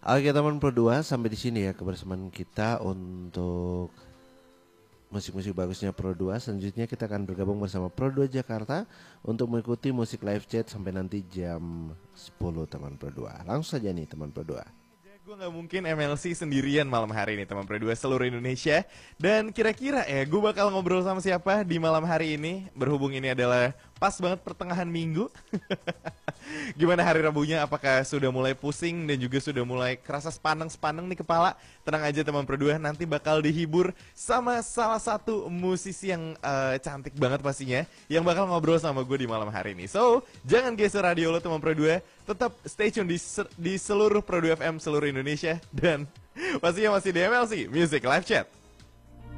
Oke teman Pro 2, sampai di sini ya kebersamaan kita untuk musik-musik bagusnya Pro 2. Selanjutnya kita akan bergabung bersama Pro 2 Jakarta untuk mengikuti musik live chat sampai nanti jam 10 teman Pro 2. Langsung saja nih teman Pro 2. Gue gak mungkin MLC sendirian malam hari ini teman Pro 2 seluruh Indonesia. Dan kira-kira gue bakal ngobrol sama siapa di malam hari ini. Berhubung ini adalah pas banget pertengahan minggu. Gimana hari Rabunya? Apakah sudah mulai pusing dan juga sudah mulai kerasa sepaneng-sepaneng nih kepala? Tenang aja teman Pro 2, nanti bakal dihibur sama salah satu musisi yang cantik banget pastinya, yang bakal ngobrol sama gue di malam hari ini. So, jangan geser radio lo teman Pro 2, tetap stay tune di seluruh Pro 2 FM seluruh Indonesia. Dan pastinya masih di MLC Music Live Chat.